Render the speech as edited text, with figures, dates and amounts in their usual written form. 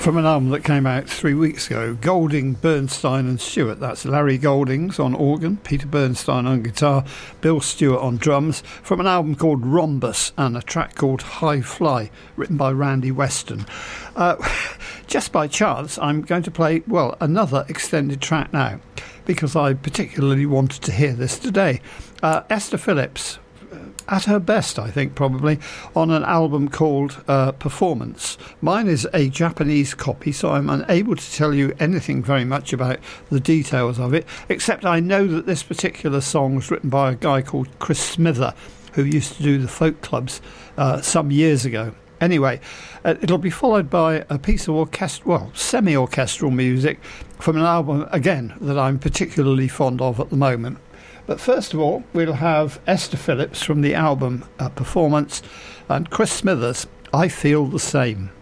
From an album that came out 3 weeks ago, Golding, Bernstein and Stewart. That's Larry Goldings on organ, Peter Bernstein on guitar, Bill Stewart on drums, from an album called Rhombus and a track called High Fly, written by Randy Weston. Just by chance, I'm going to play, well, another extended track now, because I particularly wanted to hear this today. Esther Phillips, at her best, I think, probably, on an album called Performance. Mine is a Japanese copy, so I'm unable to tell you anything very much about the details of it, except I know that this particular song was written by a guy called Chris Smither, who used to do the folk clubs some years ago. Anyway, it'll be followed by a piece of semi-orchestral music from an album, again, that I'm particularly fond of at the moment. But first of all, we'll have Esther Phillips from the album Performance and Chris Smithers, I Feel the Same.